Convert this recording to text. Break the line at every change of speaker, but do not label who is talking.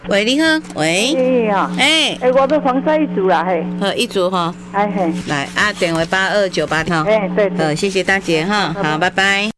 喂，你好，喂，
我的黄色一组啦，嘿，
好，一组哈，
哎嘿，
来啊，电话8298哈，
对，
谢谢大姐哈，好，拜拜。